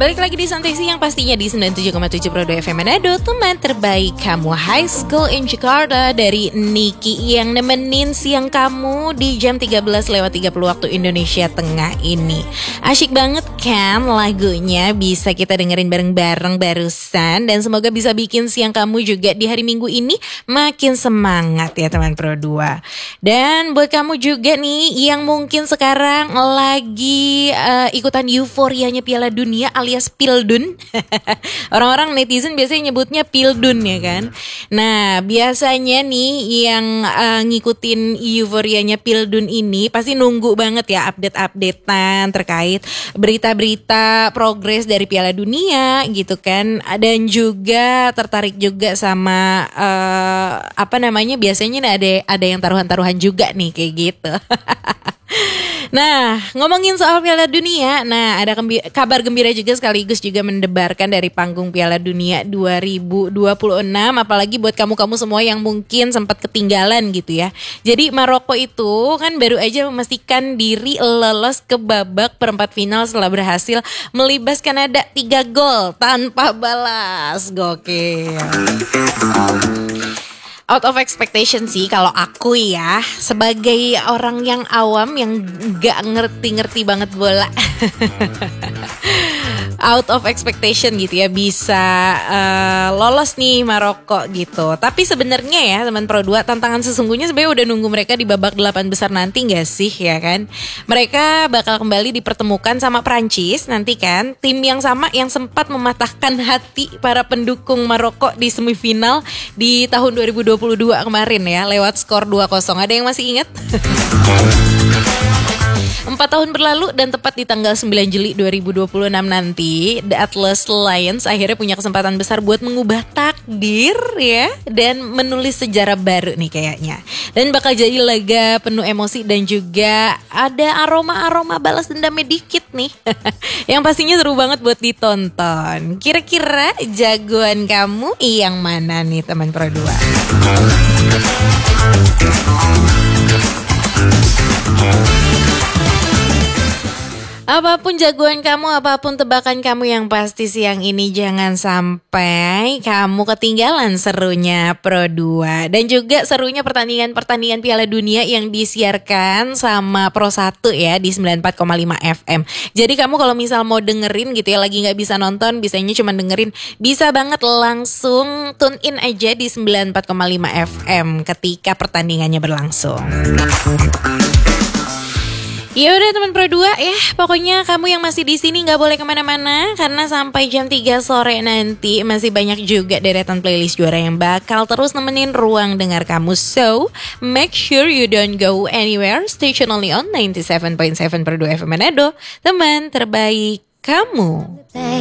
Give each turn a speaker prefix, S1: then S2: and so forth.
S1: Balik lagi di Santai Siang pastinya di 97,7 Pro 2 FM Manado. Teman terbaik kamu, High School in Jakarta dari Niki yang nemenin siang kamu di jam 13:30 waktu Indonesia Tengah ini. Asyik banget kan lagunya, bisa kita dengerin bareng-bareng barusan. Dan semoga bisa bikin siang kamu juga di hari Minggu ini makin semangat ya teman Pro 2. Dan buat kamu juga nih yang mungkin sekarang lagi ikutan euforianya Piala Dunia alias Pildun. Orang-orang netizen biasanya nyebutnya Pildun ya kan. Nah biasanya nih yang ngikutin euforianya Pildun ini pasti nunggu banget ya update-updatean terkait berita-berita progres dari Piala Dunia gitu kan. Dan juga tertarik juga sama biasanya ada yang taruhan-taruhan juga nih kayak gitu. Nah, ngomongin soal Piala Dunia, nah ada kabar gembira juga sekaligus juga mendebarkan dari panggung Piala Dunia 2026, apalagi buat kamu-kamu semua yang mungkin sempat ketinggalan gitu ya. Jadi Maroko itu kan baru aja memastikan diri lolos ke babak perempat final setelah berhasil melibas Kanada 3 gol tanpa balas. Gokil. Out of expectation sih kalau aku ya, sebagai orang yang awam yang gak ngerti-ngerti banget bola. Out of expectation gitu ya, bisa lolos nih Maroko gitu. Tapi sebenarnya ya teman Pro 2, tantangan sesungguhnya sebenarnya udah nunggu mereka di babak 8 besar nanti gak sih ya kan. Mereka bakal kembali dipertemukan sama Prancis nanti kan, tim yang sama yang sempat mematahkan hati para pendukung Maroko di semifinal di tahun 2022 kemarin ya, lewat skor 2-0. Ada yang masih ingat? 4 tahun berlalu dan tepat di tanggal 9 Juli 2026 nanti, The Atlas Lions akhirnya punya kesempatan besar buat mengubah takdir ya, dan menulis sejarah baru nih kayaknya. Dan bakal jadi laga penuh emosi dan juga ada aroma-aroma balas dendamnya dikit nih. Yang pastinya seru banget buat ditonton. Kira-kira jagoan kamu yang mana nih teman Pro 2? Apapun jagoan kamu, apapun tebakan kamu, yang pasti siang ini jangan sampai kamu ketinggalan serunya Pro 2. Dan juga serunya pertandingan-pertandingan Piala Dunia yang disiarkan sama Pro 1 ya di 94,5 FM. Jadi kamu kalau misal mau dengerin gitu ya, lagi gak bisa nonton, bisanya cuma dengerin, bisa banget langsung tune in aja di 94,5 FM ketika pertandingannya berlangsung. Ya udah teman Pro 2 ya, pokoknya kamu yang masih di sini nggak boleh kemana-mana karena sampai jam 3 sore nanti masih banyak juga deretan playlist juara yang bakal terus nemenin ruang dengar kamu. So make sure you don't go anywhere. Station only on 97.7 Pro 2 FM Manado, teman terbaik kamu.